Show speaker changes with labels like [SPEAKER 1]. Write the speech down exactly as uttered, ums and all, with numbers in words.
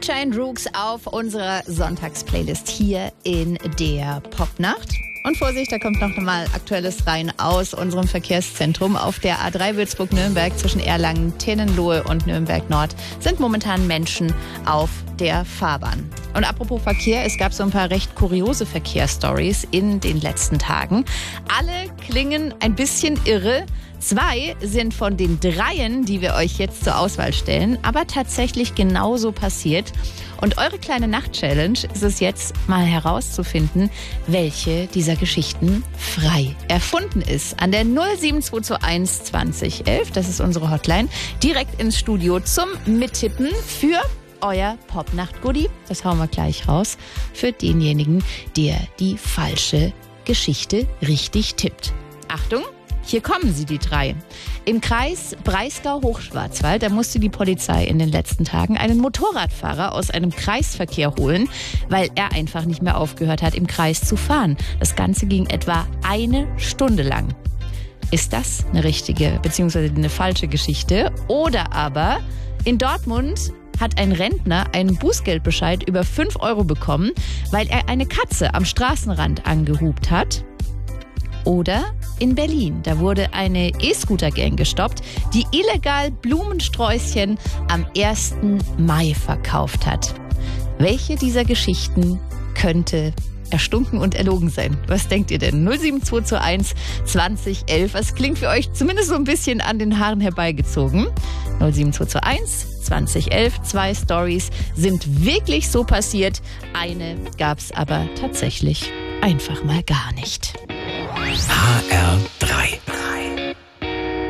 [SPEAKER 1] Giant Rooks auf unserer Sonntagsplaylist hier in der Popnacht. Und Vorsicht, da kommt noch mal Aktuelles rein aus unserem Verkehrszentrum. Auf der A drei Würzburg-Nürnberg zwischen Erlangen, Tennenlohe und Nürnberg-Nord sind momentan Menschen auf der Fahrbahn. Und apropos Verkehr, es gab so ein paar recht kuriose Verkehrsstories in den letzten Tagen. Alle klingen ein bisschen irre. Zwei sind von den dreien, die wir euch jetzt zur Auswahl stellen, aber tatsächlich genauso passiert. Und eure kleine Nacht-Challenge ist es jetzt mal herauszufinden, welche dieser Geschichten frei erfunden ist. An der null sieben zwei zwei eins zwanzig elf, das ist unsere Hotline, direkt ins Studio zum Mittippen für euer Popnacht-Goodie. Das hauen wir gleich raus für denjenigen, der die falsche Geschichte richtig tippt. Achtung! Hier kommen sie, die drei. Im Kreis Breisgau-Hochschwarzwald, da musste die Polizei in den letzten Tagen einen Motorradfahrer aus einem Kreisverkehr holen, weil er einfach nicht mehr aufgehört hat, im Kreis zu fahren. Das Ganze ging etwa eine Stunde lang. Ist das eine richtige bzw. eine falsche Geschichte? Oder aber in Dortmund hat ein Rentner einen Bußgeldbescheid über fünf Euro bekommen, weil er eine Katze am Straßenrand angehupt hat? Oder in Berlin, da wurde eine E-Scooter-Gang gestoppt, die illegal Blumensträußchen am ersten Mai verkauft hat. Welche dieser Geschichten könnte erstunken und erlogen sein? Was denkt ihr denn? null sieben zwei zwei eins zwanzig elf. Es klingt für euch zumindest so ein bisschen an den Haaren herbeigezogen. null sieben zwei zwei eins zwanzig elf. Zwei Stories sind wirklich so passiert. Eine gab es aber tatsächlich einfach mal gar nicht.
[SPEAKER 2] H R drei